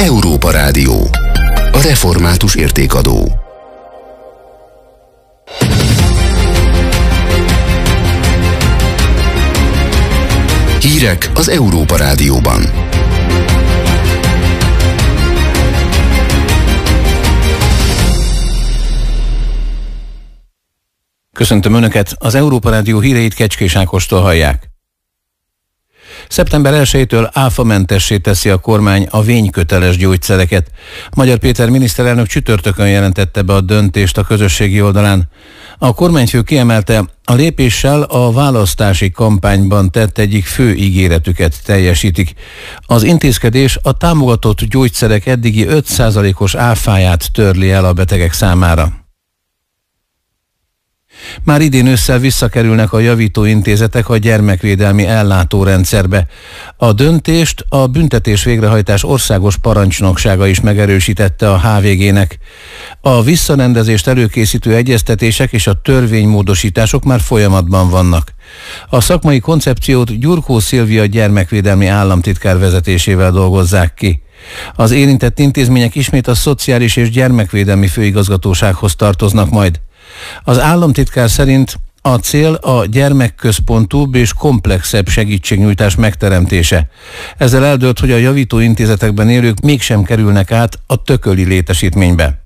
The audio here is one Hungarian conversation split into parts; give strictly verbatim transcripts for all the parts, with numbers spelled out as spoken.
Európa Rádió, a református értékadó. Hírek az Európa Rádióban. Köszöntöm Önöket, az Európa Rádió híreit Kecskés Ákostól hallják. szeptember elsejétől áfamentessé teszi a kormány a vényköteles gyógyszereket. Magyar Péter miniszterelnök csütörtökön jelentette be a döntést a közösségi oldalán. A kormányfő kiemelte, a lépéssel a választási kampányban tett egyik fő ígéretüket teljesítik. Az intézkedés a támogatott gyógyszerek eddigi öt százalékos áfáját törli el a betegek számára. Már idén ősszel visszakerülnek a javítóintézetek a gyermekvédelmi ellátórendszerbe. A döntést a büntetés végrehajtás országos parancsnoksága is megerősítette a há vé gének. A visszarendezést előkészítő egyeztetések és a törvénymódosítások már folyamatban vannak. A szakmai koncepciót Gyurkó Szilvia gyermekvédelmi államtitkár vezetésével dolgozzák ki. Az érintett intézmények ismét a Szociális és Gyermekvédelmi Főigazgatósághoz tartoznak majd. Az államtitkár szerint a cél a gyermekközpontúbb és komplexebb segítségnyújtás megteremtése. Ezzel eldőlt, hogy a javítóintézetekben élők mégsem kerülnek át a tököli létesítménybe.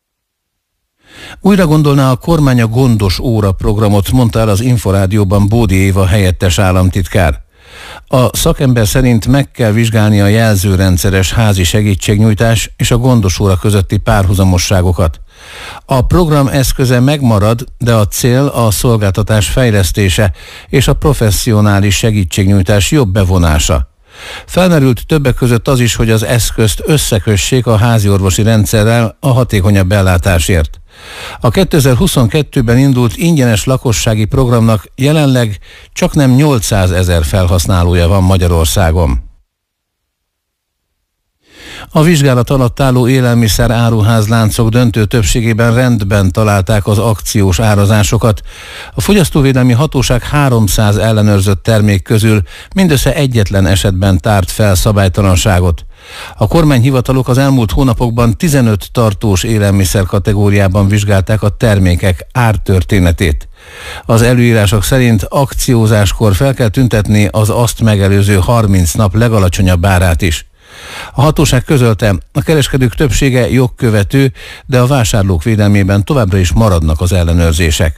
Újra gondolná a kormány a gondos óra programot, mondta el az Inforádióban Bódi Éva helyettes államtitkár. A szakember szerint meg kell vizsgálni a jelzőrendszeres házi segítségnyújtás és a gondos óra közötti párhuzamosságokat. A program eszköze megmarad, de a cél a szolgáltatás fejlesztése és a professzionális segítségnyújtás jobb bevonása. Felmerült többek között az is, hogy az eszközt összekössék a háziorvosi rendszerrel a hatékonyabb ellátásért. A kétezer-huszonkettőben indult ingyenes lakossági programnak jelenleg csaknem nyolcszázezer felhasználója van Magyarországon. A vizsgálat alatt álló élelmiszer áruházláncok döntő többségében rendben találták az akciós árazásokat. A Fogyasztóvédelmi Hatóság háromszáz ellenőrzött termék közül mindössze egyetlen esetben tárt fel szabálytalanságot. A kormányhivatalok az elmúlt hónapokban tizenöt tartós élelmiszer kategóriában vizsgálták a termékek ártörténetét. Az előírások szerint akciózáskor fel kell tüntetni az azt megelőző harminc nap legalacsonyabb árát is. A hatóság közölte, a kereskedők többsége jogkövető, de a vásárlók védelmében továbbra is maradnak az ellenőrzések.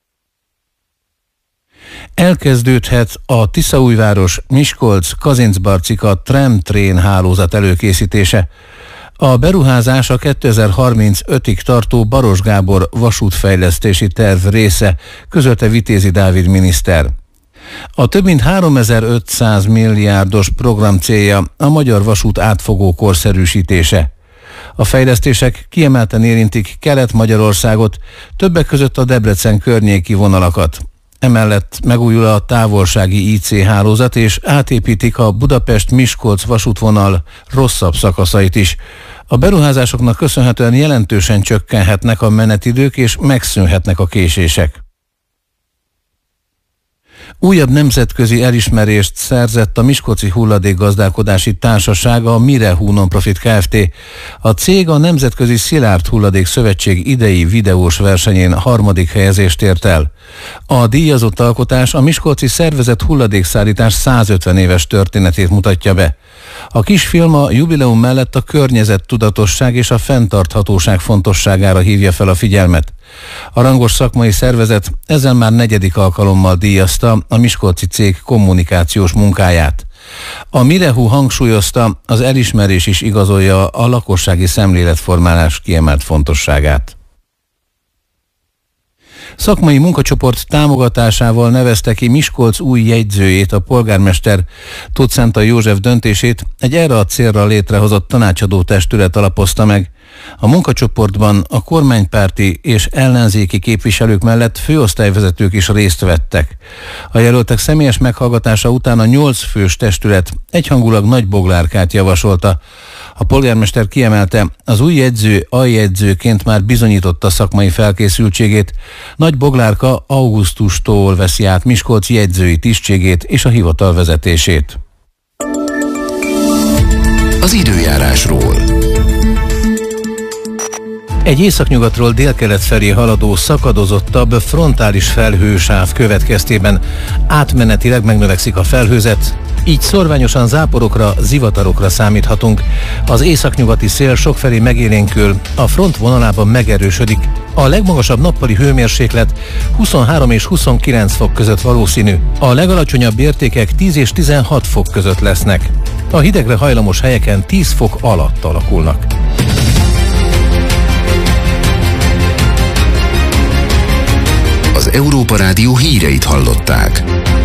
Elkezdődhet a Tiszaújváros, Miskolc, Kazincbarcika tram-trén hálózat előkészítése. A beruházás a kétezer-harmincötig tartó Baros Gábor vasútfejlesztési terv része, közölte Vitézi Dávid miniszter. A több mint háromezer-ötszáz milliárdos program célja a magyar vasút átfogó korszerűsítése. A fejlesztések kiemelten érintik Kelet-Magyarországot, többek között a Debrecen környéki vonalakat. Emellett megújul a távolsági í cé hálózat, és átépítik a Budapest-Miskolc vasútvonal rosszabb szakaszait is. A beruházásoknak köszönhetően jelentősen csökkenhetnek a menetidők és megszűnhetnek a késések. Újabb nemzetközi elismerést szerzett a Miskolci Hulladékgazdálkodási Társaság, a Mirehu Nonprofit Kft. A cég a Nemzetközi Szilárd Hulladék Szövetség idei videós versenyén harmadik helyezést ért el. A díjazott alkotás a miskolci szervezett hulladékszállítás százötven éves történetét mutatja be. A kisfilm a jubileum mellett a környezettudatosság és a fenntarthatóság fontosságára hívja fel a figyelmet. A rangos szakmai szervezet ezzel már negyedik alkalommal díjazta a miskolci cég kommunikációs munkáját. A Mirehu hangsúlyozta, az elismerés is igazolja a lakossági szemléletformálás kiemelt fontosságát. Szakmai munkacsoport támogatásával nevezte ki Miskolc új jegyzőjét, a polgármester Tóth Szentai József döntését egy erre a célra létrehozott tanácsadó testület alapozta meg. A munkacsoportban a kormánypárti és ellenzéki képviselők mellett főosztályvezetők is részt vettek. A jelöltek személyes meghallgatása után a nyolc fős testület egyhangulag Nagy Boglárkát javasolta. A polgármester kiemelte, az új jegyző aljegyzőként már bizonyította szakmai felkészültségét. Nagy Boglárka augusztustól veszi át Miskolc jegyzői tisztségét és a hivatal vezetését. az időjárásról. Egy északnyugatról délkelet felé haladó szakadozottabb frontális felhősáv következtében átmenetileg megnövekszik a felhőzet, így szorványosan záporokra, zivatarokra számíthatunk. Az északnyugati szél sokfelé megélénkül, a front vonalában megerősödik. A legmagasabb nappali hőmérséklet huszonhárom és huszonkilenc fok között valószínű. A legalacsonyabb értékek tíz és tizenhat fok között lesznek. A hidegre hajlamos helyeken tíz fok alatt alakulnak. Az Európa Rádió híreit hallották.